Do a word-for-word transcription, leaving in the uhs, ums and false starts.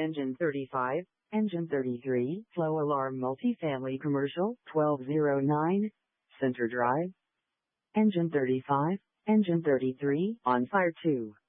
Engine thirty-five, Engine thirty-three, Flow Alarm Multifamily Commercial, twelve oh nine, Center Drive. Engine thirty-five, Engine thirty-three, on fire two.